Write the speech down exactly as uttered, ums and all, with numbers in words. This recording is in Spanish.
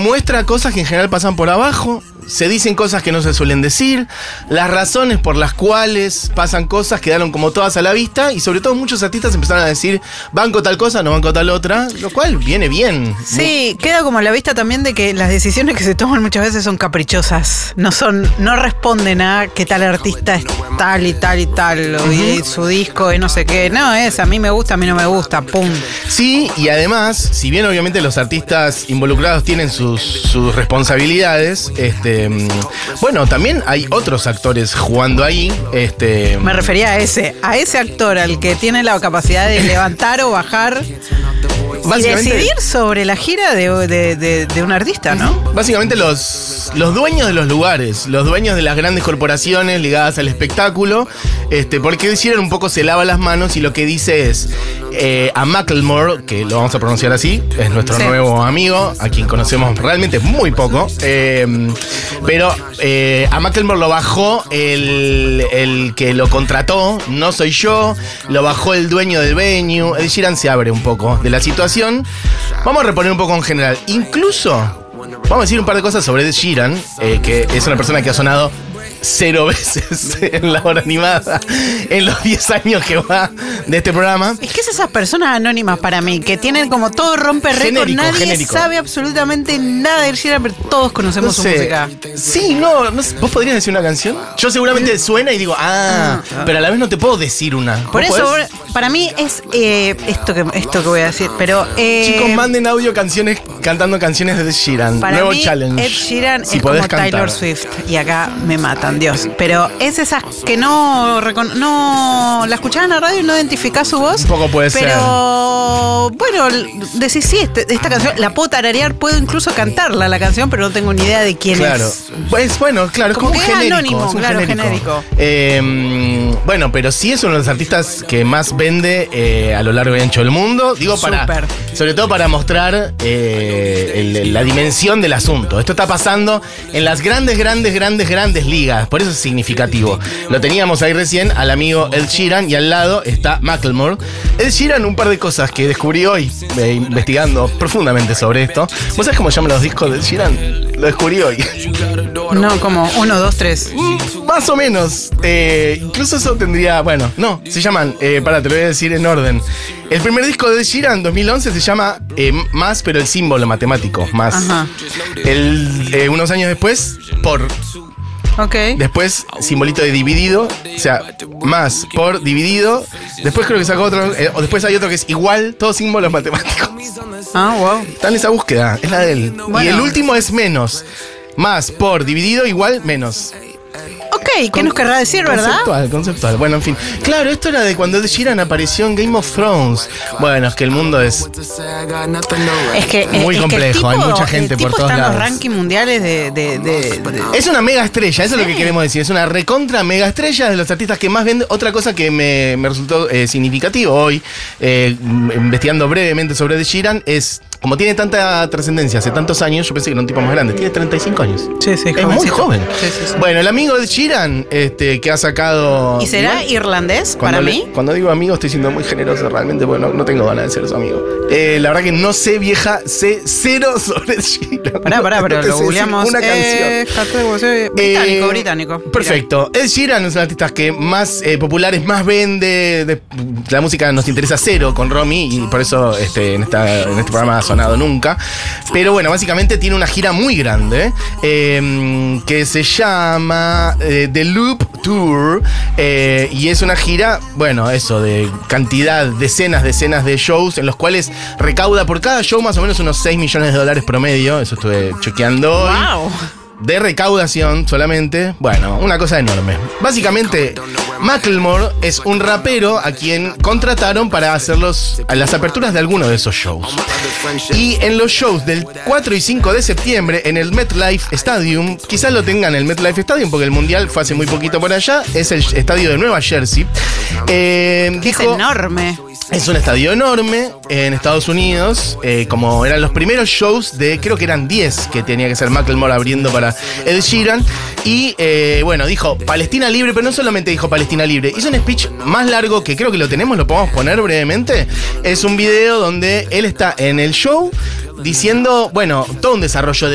muestra cosas que en general pasan por abajo. Se dicen cosas que no se suelen decir, las razones por las cuales pasan cosas quedaron como todas a la vista y sobre todo muchos artistas empezaron a decir banco tal cosa, no banco tal otra, lo cual viene bien. Sí, queda como a la vista también de que las decisiones que se toman muchas veces son caprichosas, no son, no responden a que tal artista es tal y tal y tal, uh-huh. y su disco y no sé qué, no, es a mí me gusta, a mí no me gusta, pum. Sí, y además, si bien obviamente los artistas involucrados tienen sus, sus responsabilidades, este bueno, también hay otros actores jugando ahí. Este... Me refería a ese, a ese actor, al que tiene la capacidad de levantar o bajar y decidir sobre la gira de, de, de, de un artista, ¿no? Básicamente los, los dueños de los lugares, los dueños de las grandes corporaciones ligadas al espectáculo, este, porque Ed Sheeran un poco se lava las manos y lo que dice es eh, a Macklemore, que lo vamos a pronunciar así, es nuestro sí. nuevo amigo, a quien conocemos realmente muy poco, eh, pero eh, a Macklemore lo bajó el, el que lo contrató, no soy yo, lo bajó el dueño del venue. Ed Sheeran se abre un poco de la situación. Vamos a reponer un poco en general. Incluso, vamos a decir un par de cosas sobre Ed Sheeran, eh, que es una persona que ha sonado cero veces en la hora animada en los diez años que va de este programa. Es que es esas personas anónimas para mí, que tienen como todo rompe récord, nadie genérico. sabe absolutamente nada de Ed Sheeran, pero todos conocemos no sé. su música. Sí, no, no sé, ¿vos podrías decir una canción? Yo seguramente suena y digo, ah, ah, pero a la vez no te puedo decir una. Por eso, podés? para mí es eh, esto, que, esto que voy a decir, pero... Eh, Chicos, manden audio canciones, cantando canciones de Ed Sheeran. Para Nuevo mí, challenge. Ed Sheeran si es como cantar. Taylor Swift, y acá me matan, Dios. Pero es esas que no, no la escuchás en la radio y no identificás su voz. Un poco puede pero, ser. Pero, bueno, decís, sí, este, esta canción la puedo tararear, puedo incluso cantarla la canción, pero no tengo ni idea de quién claro. es. Pues bueno, claro, es como, como un que genérico. Es anónimo, es un claro, genérico. genérico. Eh, bueno, pero sí es uno de los artistas que más vende eh, a lo largo y ancho del mundo. Digo, para, Super. sobre todo para mostrar eh, el, la dimensión del asunto. Esto está pasando en las grandes, grandes, grandes, grandes ligas. Por eso es significativo. Lo teníamos ahí recién al amigo Ed Sheeran y al lado está Macklemore. Ed Sheeran, un par de cosas que descubrí hoy, eh, investigando profundamente sobre esto. ¿Vos sabés cómo llaman los discos de Ed Sheeran? Lo descubrí hoy. No, como uno, dos, tres. Mm, más o menos. Eh, incluso eso tendría, bueno, no, se llaman, eh, pará, te lo voy a decir en orden. El primer disco de Ed Sheeran, dos mil once, se llama eh, Más, pero el símbolo matemático, más. Ajá. El, eh, unos años después, por... Ok. Después, simbolito de dividido, o sea, más por dividido. Después creo que sacó otro, eh, o después hay otro que es igual, todos símbolos matemáticos. Ah, wow. Está en esa búsqueda, es la de él. Bueno. Y el último es menos. Más por dividido igual menos. Ok, ¿qué nos querrá decir, verdad? Conceptual, conceptual. Bueno, en fin. Claro, esto era de cuando Ed Sheeran apareció en Game of Thrones. Bueno, es que el mundo es... Es que muy es complejo, que el tipo, hay mucha gente el tipo por todos está en lados. los rankings mundiales de, de, de, de... Es una mega estrella, eso sí. es lo que queremos decir. Es una recontra mega estrella de los artistas que más venden. Otra cosa que me, me resultó eh, significativo hoy, eh, investigando brevemente sobre Ed Sheeran, es... Como tiene tanta trascendencia hace tantos años, yo pensé que era un tipo más grande. Tiene treinta y cinco años. Sí, sí, es muy joven. Sí, sí, sí. Bueno, el amigo de Sheeran, este, que ha sacado... ¿Y será igual, irlandés cuando para le, mí? Cuando digo amigo estoy siendo muy generoso realmente, porque no, no tengo ganas de ser su amigo. Eh, la verdad que no sé, vieja, sé cero sobre Sheeran. Pará, pará, pero no lo googleamos. Una eh, canción. Británico, eh, británico. Perfecto. Ed Sheeran es un artista que más eh, populares, más vende. De, la música nos interesa cero con Romy y por eso este, en, esta, en este programa ha sonado nunca. Pero bueno, básicamente tiene una gira muy grande eh, que se llama eh, The Loop Tour eh, y es una gira, bueno, eso, de cantidad, decenas, decenas de shows en los cuales recauda por cada show más o menos unos seis millones de dólares promedio. Eso estuve chequeando hoy. Wow. De recaudación solamente. Bueno, una cosa enorme. Básicamente, Macklemore es un rapero a quien contrataron para hacer los, las aperturas de algunos de esos shows. Y en los shows del cuatro y cinco de septiembre en el MetLife Stadium, quizás lo tengan en el MetLife Stadium porque el Mundial fue hace muy poquito por allá, es el estadio de Nueva Jersey. Eh, dijo, es enorme. Es un estadio enorme en Estados Unidos, eh, como eran los primeros shows de, creo que eran diez que tenía que ser Macklemore abriendo para Ed Sheeran. Y eh, bueno, dijo Palestina libre, pero no solamente dijo Palestina libre, hizo un speech más largo que creo que lo tenemos, lo podemos poner brevemente. Es un video donde él está en el show diciendo, bueno, todo un desarrollo de